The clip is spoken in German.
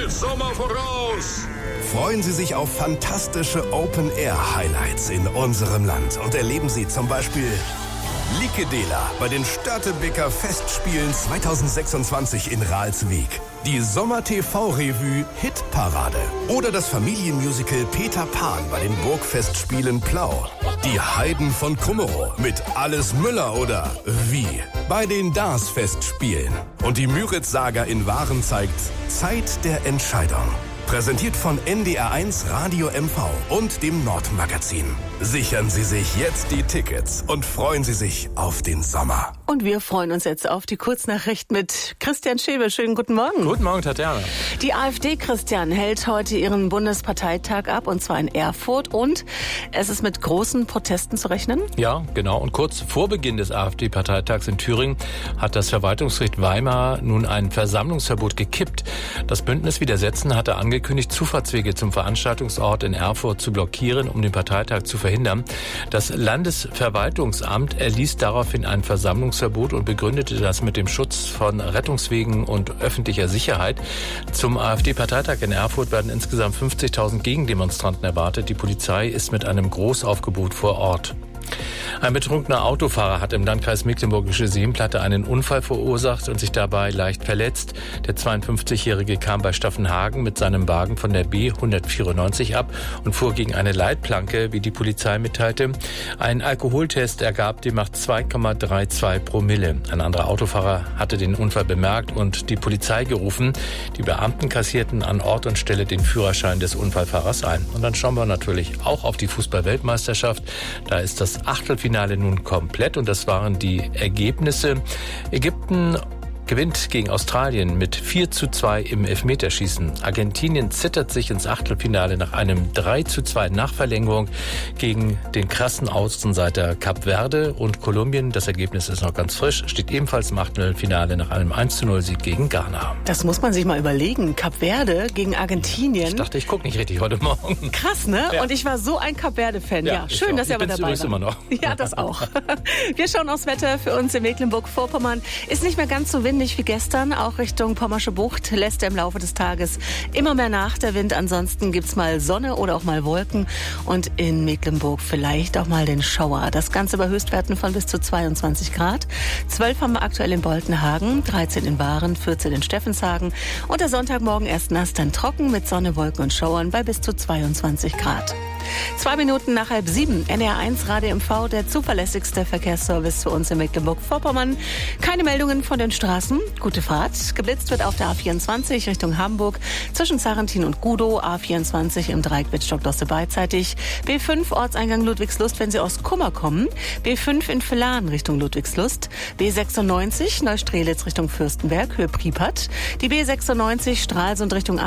viel Sommer voraus. Freuen Sie sich auf fantastische Open-Air-Highlights in unserem Land und erleben Sie zum Beispiel Likedela bei den Störtebeker Festspielen 2026 in Ralswiek, die Sommer-TV-Revue Hitparade oder das Familienmusical Peter Pan bei den Burgfestspielen Plau, die Heiden von Kummerow mit Alles Müller oder Wie bei den DARS-Festspielen und die Müritz-Saga in Waren zeigt Zeit der Entscheidung. Präsentiert von NDR1 Radio MV und dem Nordmagazin. Sichern Sie sich jetzt die Tickets und freuen Sie sich auf den Sommer. Und wir freuen uns jetzt auf die Kurznachricht mit Christian Schewe. Schönen guten Morgen. Guten Morgen, Tatjana. Die AfD, Christian, hält heute ihren Bundesparteitag ab, und zwar in Erfurt. Und es ist mit großen Protesten zu rechnen? Ja, genau. Und kurz vor Beginn des AfD-Parteitags in Thüringen hat das Verwaltungsgericht Weimar nun ein Versammlungsverbot gekippt. Das Bündnis Widersetzen hatte angekündigt, Zufahrtswege zum Veranstaltungsort in Erfurt zu blockieren, um den Parteitag zu verhindern. Das Landesverwaltungsamt erließ daraufhin ein Versammlungsverbot und begründete das mit dem Schutz von Rettungswegen und öffentlicher Sicherheit. Zum AfD-Parteitag in Erfurt werden insgesamt 50.000 Gegendemonstranten erwartet. Die Polizei ist mit einem Großaufgebot vor Ort. Ein betrunkener Autofahrer hat im Landkreis Mecklenburgische Seenplatte einen Unfall verursacht und sich dabei leicht verletzt. Der 52-Jährige kam bei Staffenhagen mit seinem Wagen von der B 194 ab und fuhr gegen eine Leitplanke, wie die Polizei mitteilte. Ein Alkoholtest ergab demnach 2,32 Promille. Ein anderer Autofahrer hatte den Unfall bemerkt und die Polizei gerufen. Die Beamten kassierten an Ort und Stelle den Führerschein des Unfallfahrers ein. Und dann schauen wir natürlich auch auf die Fußball-Weltmeisterschaft. Da ist das Achtelfinale nun komplett und das waren die Ergebnisse. Ägypten gewinnt gegen Australien mit 4:2 im Elfmeterschießen. Argentinien zittert sich ins Achtelfinale nach einem 3:2 Nachverlängerung gegen den krassen Außenseiter Kap Verde, und Kolumbien, das Ergebnis ist noch ganz frisch, steht ebenfalls im Achtelfinale nach einem 1:0-Sieg gegen Ghana. Das muss man sich mal überlegen. Kap Verde gegen Argentinien. Ich dachte, ich gucke nicht richtig heute Morgen. Krass, ne? Ja. Und ich war so ein Kap Verde-Fan. Ja, schön, dass ihr aber dabei seid. Immer noch. Ja, das auch. Wir schauen aufs Wetter für uns in Mecklenburg-Vorpommern. Ist nicht mehr ganz so windig wie gestern. Auch Richtung Pommersche Bucht lässt er im Laufe des Tages immer mehr nach, der Wind. Ansonsten gibt's mal Sonne oder auch mal Wolken und in Mecklenburg vielleicht auch mal den Schauer. Das Ganze bei Höchstwerten von bis zu 22 Grad. 12 haben wir aktuell in Boltenhagen, 13 in Waren, 14 in Steffenshagen. Und der Sonntagmorgen erst nass, dann trocken mit Sonne, Wolken und Schauern bei bis zu 22 Grad. 2 Minuten nach 6:30. NDR1 Radio MV, der zuverlässigste Verkehrsservice für uns in Mecklenburg-Vorpommern. Keine Meldungen von den Straßen. Gute Fahrt. Geblitzt wird auf der A24 Richtung Hamburg zwischen Sarrentin und Gudow. A24 im Dreieck Wittstock-Dosse beidseitig. B5 Ortseingang Ludwigslust, wenn Sie aus Kummer kommen. B5 in Villahn Richtung Ludwigslust. B96 Neustrelitz Richtung Fürstenberg, Höhe Priepat. Die B96 Stralsund Richtung